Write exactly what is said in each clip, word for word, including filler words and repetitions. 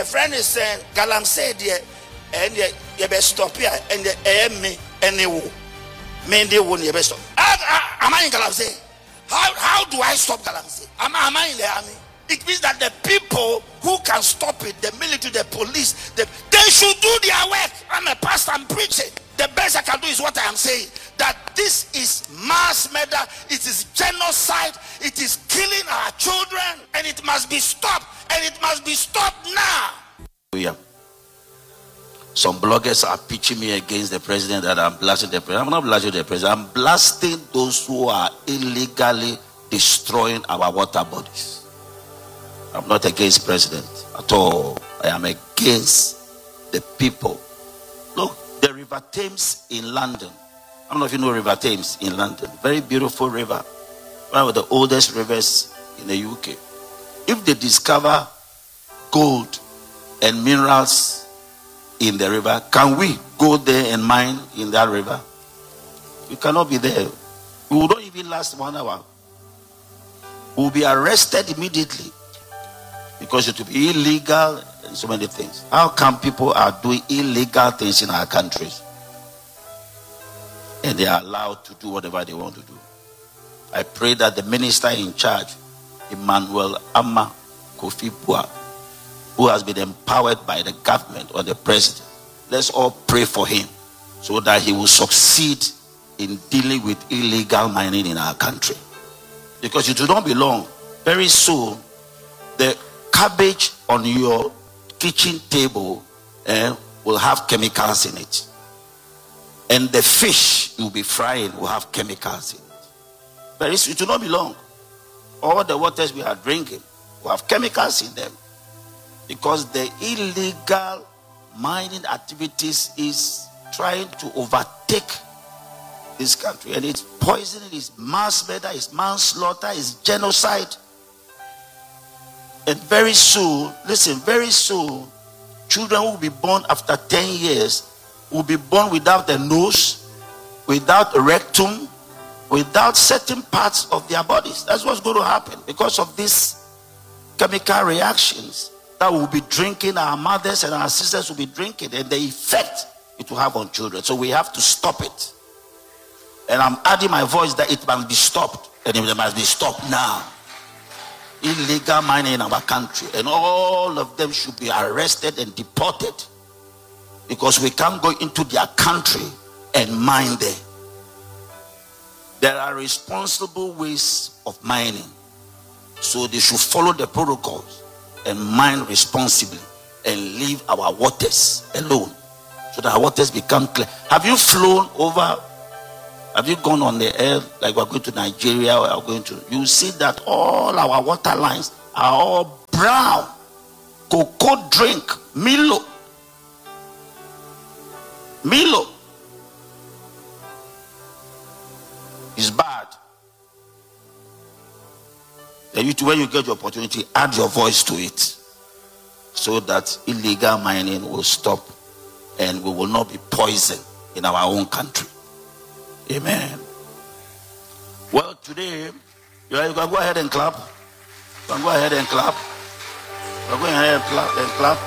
friend is saying, Galamsey, dear, and you best stop here, and the air me, and they will. Men, they won't, you best stop. Am I in Galamsey? How, how do I stop Galamsey? Am, am I in the army? It means that the people who can stop it, the military, the police, the, they should do their work. I'm a pastor, I'm preaching. The best I can do is what I am saying. That this is mass murder, it is genocide, it is killing our children, and it must be stopped, and it must be stopped now. Yeah. Some bloggers are pitching me against the president that I'm blasting the president. I'm not blasting the president, I'm blasting those who are illegally destroying our water bodies. I'm not against president at all. I am against the people. Look, the River Thames in London. I don't know if you know River Thames in London. Very beautiful river. One of the oldest rivers in the U K. If they discover gold and minerals in the river, can we go there and mine in that river? We cannot be there. We will not even last one hour. We will be arrested immediately. Because it will be illegal and so many things. How come people are doing illegal things in our countries and they are allowed to do whatever they want to do? I pray that the minister in charge, Emmanuel Amma Kofi Bua, who has been empowered by the government or the president, let's all pray for him so that he will succeed in dealing with illegal mining in our country. Because it will not be long. Very soon, the cabbage on your kitchen table eh, will have chemicals in it, and the fish you'll be frying will have chemicals in it. Very soon, it will not be long. All the waters we are drinking will have chemicals in them, because the illegal mining activities is trying to overtake this country, and it's poisoning, it's mass murder, it's manslaughter, it's genocide. And very soon, listen, very soon, children who will be born after ten years will be born without a nose, without a rectum, without certain parts of their bodies. That's what's going to happen because of these chemical reactions that we'll be drinking, our mothers and our sisters will be drinking, and the effect it will have on children. So we have to stop it. And I'm adding my voice that it must be stopped, and it must be stopped now. Illegal mining in our country, and all of them should be arrested and deported, because we can't go into their country and mine there. There are responsible ways of mining, so they should follow the protocols and mine responsibly and leave our waters alone, so that our waters become clear. Have you flown over? Have you gone on the air like we're going to Nigeria or going to? You see that all our water lines are all brown. Cocoa drink, Milo. Milo is bad. Then you, when you get your opportunity, add your voice to it, so that illegal mining will stop and we will not be poisoned in our own country. Amen. Well, today, you can go ahead and clap. You can go ahead and clap. You can go ahead and clap and clap.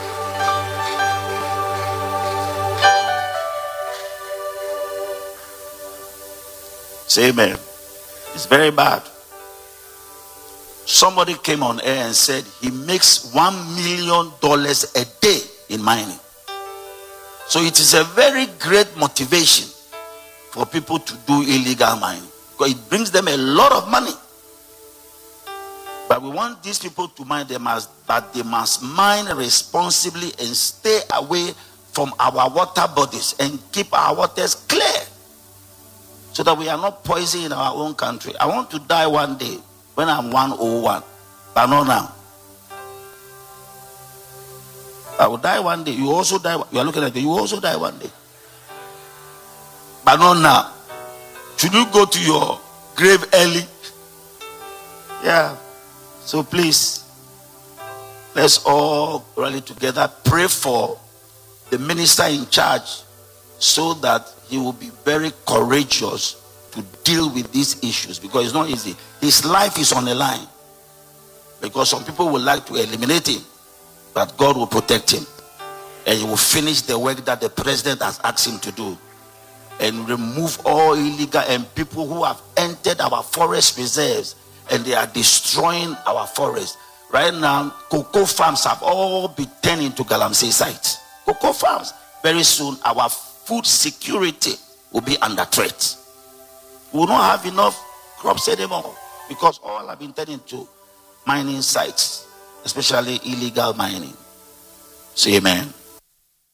Say amen. It's very bad. Somebody came on air and said he makes one million dollars a day in mining. So it is a very great motivation for people to do illegal mining, because it brings them a lot of money. But we want these people to mine them as, but they must mine responsibly and stay away from our water bodies and keep our waters clear, so that we are not poisoning in our own country. I want to die one day when I'm one oh one, but not now. I will die one day. You also die. You are looking at me. You also die one day. But not now. Should you go to your grave early? Yeah. So please, let's all rally together, pray for the minister in charge, so that he will be very courageous to deal with these issues, because it's not easy. His life is on the line, because some people would like to eliminate him. But God will protect him, and he will finish the work that the president has asked him to do, and remove all illegal and people who have entered our forest reserves, and they are destroying our forest. Right now, cocoa farms have all been turned into Galamsey sites. Cocoa farms. Very soon, our food security will be under threat. We will not have enough crops anymore, because all have been turned into mining sites, especially illegal mining. Say amen.